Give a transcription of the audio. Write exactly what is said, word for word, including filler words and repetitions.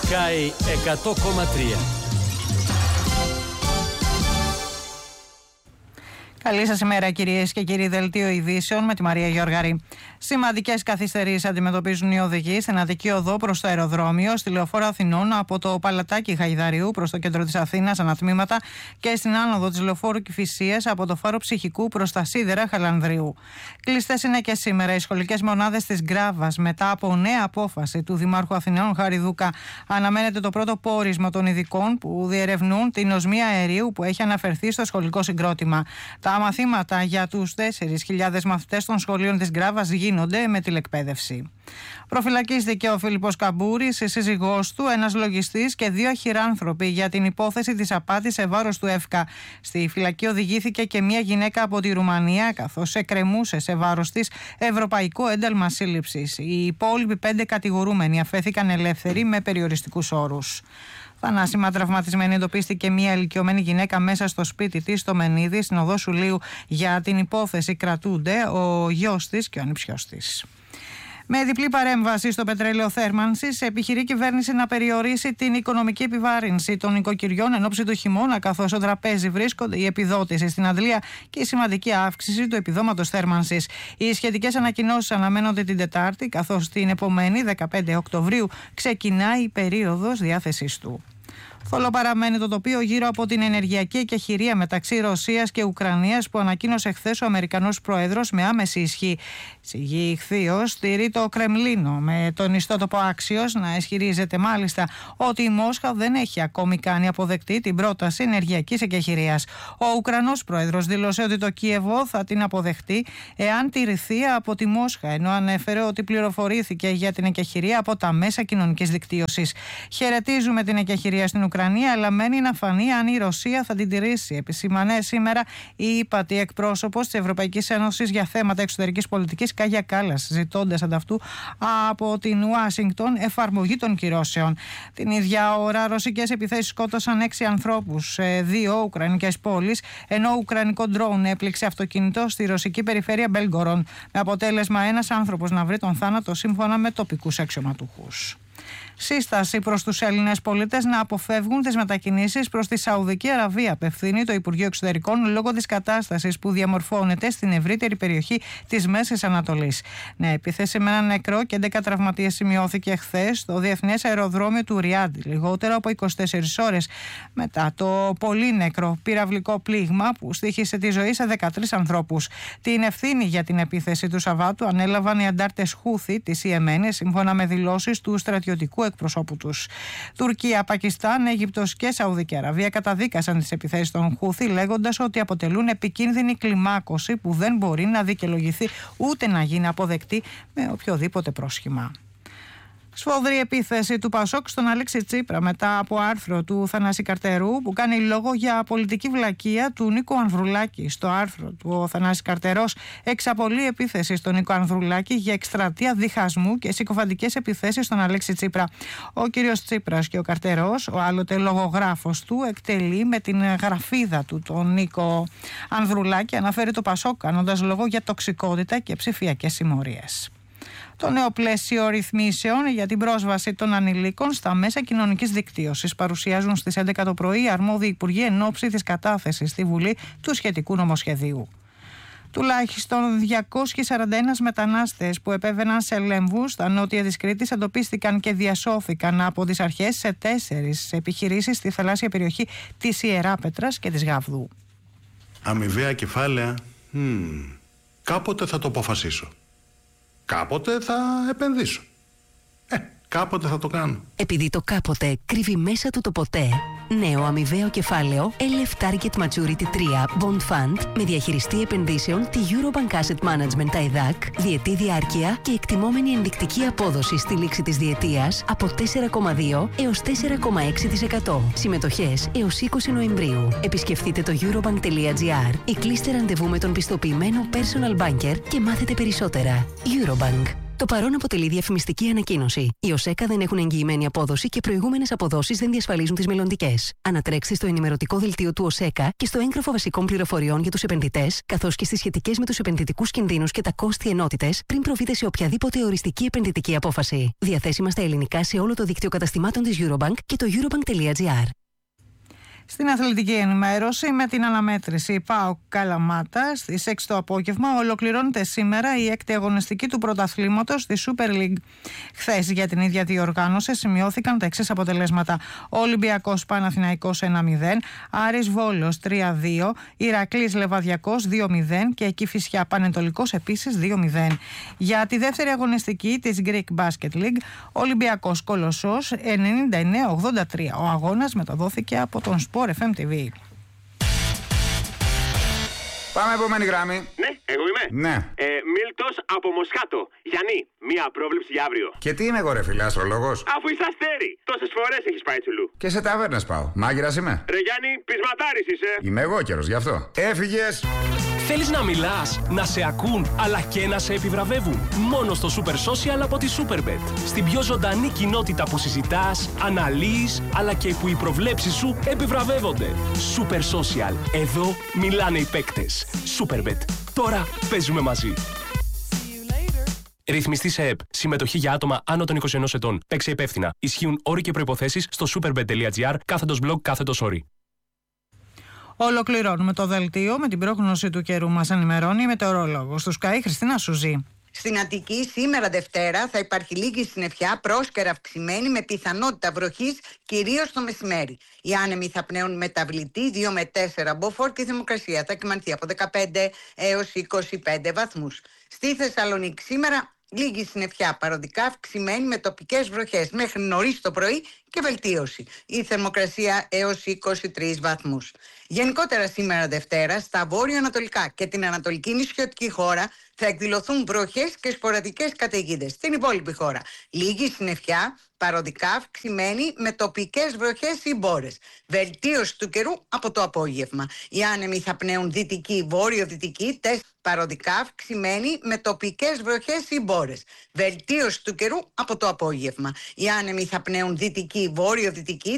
Sky εκατό κόμμα τρία. Καλή σας ημέρα, κυρίες και κύριοι. Δελτίο ειδήσεων με τη Μαρία Γιώργαρη. Σημαντικές καθυστερήσεις αντιμετωπίζουν οι οδηγοί στην Αττική Οδό προς το αεροδρόμιο, στη Λεωφόρο Αθηνών από το Παλατάκι Χαϊδαρίου προς το κέντρο της Αθήνας ανατμήματα και στην άνοδο της Λεωφόρου Κηφισίας από το Φάρο Ψυχικού προς τα Σίδερα Χαλανδρίου. Κλειστές είναι και σήμερα οι σχολικές μονάδες της Γκράβας μετά από νέα απόφαση του Δημάρχου Αθηνών Χαριδούκα. Αναμένεται το πρώτο πόρισμα των ειδικών που διερευνούν την οσμία αερίου που έχει αναφερθεί στο σχολικό συγκρότημα. Τα μαθήματα για τους τέσσερις χιλιάδες μαθητές των σχολείων της Γκράβας γίνονται με τηλεκπαίδευση. Προφυλακίστηκε ο Φίλιππος Καμπούρης, η σύζυγός του, ένας λογιστής και δύο αχυράνθρωποι για την υπόθεση της απάτης σε βάρος του ΕΦΚΑ. Στη φυλακή οδηγήθηκε και μια γυναίκα από τη Ρουμανία, καθώς εκκρεμούσε σε βάρος της ευρωπαϊκό ένταλμα σύλληψης. Οι υπόλοιποι πέντε κατηγορούμενοι αφέθηκαν ελεύθεροι με περιοριστικούς όρους. Θανάσιμα τραυματισμένη εντοπίστηκε μια ηλικιωμένη γυναίκα μέσα στο σπίτι της στο Μενίδη, στην οδό Σουλίου. Για την υπόθεση κρατούνται ο γιος της και ο ανιψιός της. Με διπλή παρέμβαση στο πετρέλαιο θέρμανσης, επιχειρεί η κυβέρνηση να περιορίσει την οικονομική επιβάρυνση των οικοκυριών εν ώψη του χειμώνα, καθώς στο τραπέζι βρίσκονται η επιδότηση στην αντλία και η σημαντική αύξηση του επιδόματος θέρμανσης. Οι σχετικές ανακοινώσεις αναμένονται την Τετάρτη, καθώς την επομένη δεκαπέντε Οκτωβρίου ξεκινάει η περίοδος διάθεσής του. Θολό παραμένει το τοπίο γύρω από την ενεργειακή εκεχηρία μεταξύ Ρωσίας και Ουκρανίας που ανακοίνωσε χθες ο Αμερικανός Πρόεδρος με άμεση ισχύ. Σιγή ηχθείως στηρεί το Κρεμλίνο, με τον ιστότοπο Άξιος να ισχυρίζεται μάλιστα ότι η Μόσχα δεν έχει ακόμη κάνει αποδεκτή την πρόταση ενεργειακής εκεχηρίας. Ο Ουκρανός Πρόεδρος δήλωσε ότι το Κίεβο θα την αποδεχτεί εάν τηρηθεί από τη Μόσχα, ενώ ανέφερε ότι πληροφορήθηκε για την εκεχηρία από τα μέσα κοινωνικής δικτύωσης. Χαιρετίζουμε την εκεχηρία στην Ουκρανία, αλλά μένει να φανεί αν η Ρωσία θα την τηρήσει, επισήμανε σήμερα η ύπατη εκπρόσωπος της Ευρωπαϊκής Ένωσης για θέματα εξωτερικής πολιτικής Κάγια Κάλλας, ζητώντας ανταυτού από την Ουάσιγκτον εφαρμογή των κυρώσεων. Την ίδια ώρα, ρωσικές επιθέσεις σκότωσαν έξι ανθρώπους σε δύο ουκρανικές πόλεις, ενώ ουκρανικό ντρόουν έπληξε αυτοκίνητο στη ρωσική περιφέρεια Μπέλγκορον, με αποτέλεσμα ένας άνθρωπος να βρει τον θάνατο σύμφωνα με τοπικούς αξιωματούχους. Σύσταση προς τους Έλληνες πολίτες να αποφεύγουν τις μετακινήσεις προς τη Σαουδική Αραβία, απευθύνει το Υπουργείο Εξωτερικών λόγω της κατάστασης που διαμορφώνεται στην ευρύτερη περιοχή της Μέσης Ανατολής. Ναι, επίθεση με έναν νεκρό και έντεκα τραυματίες σημειώθηκε χθες στο διεθνές αεροδρόμιο του Ριάντ, λιγότερο από είκοσι τέσσερις ώρες μετά το πολύ νεκρό πυραυλικό πλήγμα που στοίχισε τη ζωή σε δεκατρείς ανθρώπους. Την ευθύνη για την επίθεση του Σαββάτου ανέλαβαν οι αντάρτες Χούθη της Ιεμένη, σύμφωνα με δηλώσεις του στρατιωτικού εκπροσώπου τους. Τουρκία, Πακιστάν, Αίγυπτος και Σαουδική Αραβία καταδίκασαν τις επιθέσεις των Χούθη, λέγοντας ότι αποτελούν επικίνδυνη κλιμάκωση που δεν μπορεί να δικαιολογηθεί ούτε να γίνει αποδεκτή με οποιοδήποτε πρόσχημα. Σφοδρή επίθεση του Πασόκ στον Αλέξη Τσίπρα μετά από άρθρο του Θανάση Καρτερού που κάνει λόγο για πολιτική βλακεία του Νίκο Ανδρουλάκη. Στο άρθρο του ο Θανάσης Καρτερός εξαπολύει επίθεση στον Νίκο Ανδρουλάκη για εκστρατεία διχασμού και συκοφαντικές επιθέσεις στον Αλέξη Τσίπρα. Ο κύριος Τσίπρας και ο Καρτερός, ο άλλοτε λογογράφος του, εκτελεί με την γραφίδα του τον Νίκο Ανδρουλάκη, αναφέρει το Πασόκ κάνοντας λόγο για τοξικότητα και ψηφιακές συμμορίες. Το νέο πλαίσιο ρυθμίσεων για την πρόσβαση των ανηλίκων στα μέσα κοινωνικής δικτύωσης παρουσιάζουν στις έντεκα το πρωί οι αρμόδιοι υπουργοί εν ώψη της κατάθεσης στη Βουλή του σχετικού νομοσχεδίου. Τουλάχιστον διακόσιοι σαράντα ένα μετανάστες που επέβαιναν σε Λέμβους στα νότια της Κρήτης εντοπίστηκαν και διασώθηκαν από τις αρχές σε τέσσερις επιχειρήσεις στη θαλάσσια περιοχή της Ιεράπετρας και της Γαβδού. Αμοιβαία κεφάλαια, hmm. κάποτε θα το αποφασίσω. Κάποτε θα επενδύσω. Ε, κάποτε θα το κάνω. Επειδή το κάποτε κρύβει μέσα του το ποτέ, νέο αμοιβαίο κεφάλαιο ελ εφ Target Maturity τρία Bond Fund με διαχειριστή επενδύσεων τη Eurobank Asset Management τα ΕΔΑΚ, διετή διάρκεια και εκτιμόμενη ενδεικτική απόδοση στη λήξη της διετίας από τέσσερα κόμμα δύο έως τέσσερα κόμμα έξι τοις εκατό. Συμμετοχές έως είκοσι Νοεμβρίου. Επισκεφτείτε το eurobank τελεία gr ή κλείστε ραντεβού με τον πιστοποιημένο personal banker και μάθετε περισσότερα. Eurobank. Το παρόν αποτελεί διαφημιστική ανακοίνωση. Οι ΟΣΕΚΑ δεν έχουν εγγυημένη απόδοση και προηγούμενες αποδόσεις δεν διασφαλίζουν τις μελλοντικές. Ανατρέξτε στο ενημερωτικό δελτίο του ΟΣΕΚΑ και στο έγγραφο βασικών πληροφοριών για τους επενδυτές, καθώς και στις σχετικές με τους επενδυτικούς κινδύνους και τα κόστη ενότητες, πριν προβείτε σε οποιαδήποτε οριστική επενδυτική απόφαση. Διαθέσιμα στα ελληνικά σε όλο το δίκτυο καταστημάτων της Eurobank και το eurobank.gr. Στην αθλητική ενημέρωση, με την αναμέτρηση ΠΑΟΚ Καλαμάτα στις έξι το απόγευμα, ολοκληρώνεται σήμερα η έκτη αγωνιστική του πρωταθλήματος στη Super League. Χθες για την ίδια διοργάνωση σημειώθηκαν τα εξής αποτελέσματα: Ολυμπιακός Παναθηναϊκός ένα μηδέν, Άρης Βόλος τρία δύο, Ηρακλής Λεβαδιακός δύο μηδέν και Κηφισιά Πανετολικός επίσης δύο μηδέν. Για τη δεύτερη αγωνιστική της Greek Basket League, Ολυμπιακός Κολοσσός ενενήντα εννέα ογδόντα τρία. Ο αγώνας μεταδόθηκε από τον Sport εφ εμ τι βι. Πάμε επόμενη γράμμη. Ναι, εγώ είμαι. Ναι. Ε, Μίλτος από Μοσχάτο. Γιάννη, μία πρόβλεψη για αύριο. Και τι είμαι εγώ, ρε φίλε, αστρολόγος? Αφού είσαι αστέρι, τόσες φορές έχεις πάει τσουλού. Και σε ταβέρνες πάω. Μάγειρας είμαι. Ρε Γιάννη, πεισματάρης είσαι. Είμαι εγώ καιρος, γι' αυτό. Έφυγες. Θέλεις να μιλάς, να σε ακούν, αλλά και να σε επιβραβεύουν? Μόνο στο Super Social από τη Superbet. Στην πιο ζωντανή κοινότητα που συζητάς, αναλύεις, αλλά και που οι προβλέψεις σου επιβραβεύονται. Super Social. Εδώ μιλάνε οι παίκτες. Superbet. Τώρα παίζουμε μαζί. Ρυθμιστή σε ΕΠ. Συμμετοχή για άτομα άνω των είκοσι ενός ετών. Παίξε υπεύθυνα. Ισχύουν όροι και προϋποθέσεις στο superbet.gr κάθετος blog κάθετος όροι. Ολοκληρώνουμε το δελτίο με την πρόγνωση του καιρού. Μας ενημερώνει η μετεωρολόγος του Sky, Χριστίνα Σουζή. Στην Αττική σήμερα Δευτέρα θα υπάρχει λίγη συννεφιά, πρόσκαιρα αυξημένη με πιθανότητα βροχής κυρίως το μεσημέρι. Οι άνεμοι θα πνέουν μεταβλητή δύο με τέσσερα μποφόρ και η θερμοκρασία θα κυμανθεί από δεκαπέντε έως είκοσι πέντε βαθμούς. Στη Θεσσαλονίκη σήμερα λίγη συννεφιά, παροδικά αυξημένη με τοπικές βροχές μέχρι νωρίς το πρωί και βελτίωση. Η θερμοκρασία έως είκοσι τρεις βαθμούς. Γενικότερα σήμερα Δευτέρα στα βόρειο-ανατολικά και την ανατολική νησιωτική χώρα θα εκδηλωθούν βροχές και σποραδικές καταιγίδες. Στην υπόλοιπη χώρα λίγη συννεφιά, παροδικά αυξημένη με τοπικές βροχές ή μπόρες. Βελτίωση του καιρού από το απόγευμα. Οι άνεμοι θα πνέουν δυτική, βόρειο-δυτική, παροδικά αυξημένη με τοπικές βροχές ή μπόρες. Βελτίωση του καιρού από το απόγευμα. Οι άνεμοι θα πνέουν δυτική, βόρειο-δυτική,